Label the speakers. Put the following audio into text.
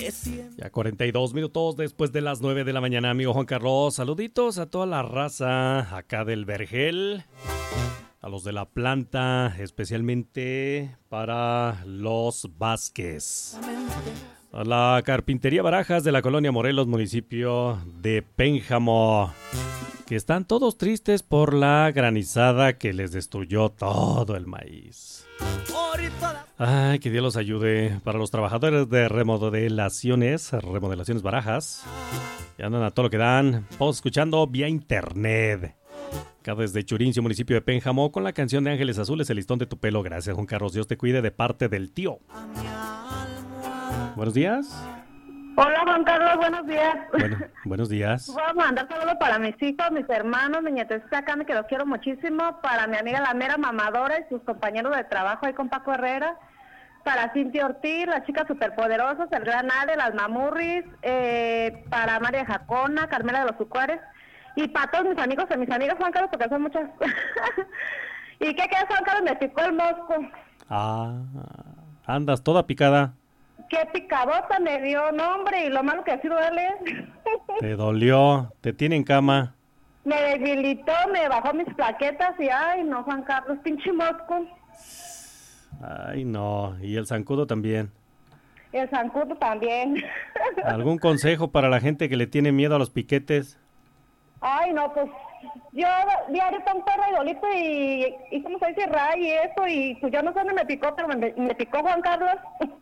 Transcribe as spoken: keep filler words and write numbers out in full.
Speaker 1: Ya cuarenta y dos minutos después de las nueve de la mañana, amigo Juan Carlos. Saluditos a toda la raza acá del Vergel, a los de la planta, especialmente para los Vázquez. A la Carpintería Barajas de la Colonia Morelos, municipio de Pénjamo, que están todos tristes por la granizada que les destruyó todo el maíz. Ay, que Dios los ayude. Para los trabajadores de remodelaciones, remodelaciones Barajas, que andan a todo lo que dan, todos escuchando vía internet. Acá desde Churincio, municipio de Pénjamo, con la canción de Ángeles Azules, El listón de tu pelo. Gracias, Juan Carlos. Dios te cuide, de parte del tío. Buenos días.
Speaker 2: Hola, Juan Carlos, buenos días.
Speaker 1: Bueno, buenos días.
Speaker 2: Voy a mandar saludos para mis hijos, mis hermanos, mi nietecita Cami, que los quiero muchísimo, para mi amiga la mera mamadora y sus compañeros de trabajo ahí con Paco Herrera, para Cintia Ortiz, las chicas superpoderosas, el gran Ale, las mamurris, eh, para María Jacona, Carmela de los Sucuares, y para todos mis amigos y mis amigas, Juan Carlos, porque son muchas. ¿Y qué queda, Juan Carlos? Me picó el mosco.
Speaker 1: Ah, andas toda picada.
Speaker 2: Qué picadota me dio, no, hombre, y lo malo que así duele.
Speaker 1: Te dolió, te tiene en cama.
Speaker 2: Me debilitó, me bajó mis plaquetas y ay, no, Juan Carlos, pinche mosco.
Speaker 1: Ay, no, y el zancudo también.
Speaker 2: El zancudo también.
Speaker 1: ¿Algún consejo para la gente que le tiene miedo a los piquetes?
Speaker 2: Ay, no, pues yo diario tan perro y dolito y, y ¿cómo se dice? Ray y eso, y pues yo no sé dónde me picó, pero me, me picó Juan Carlos.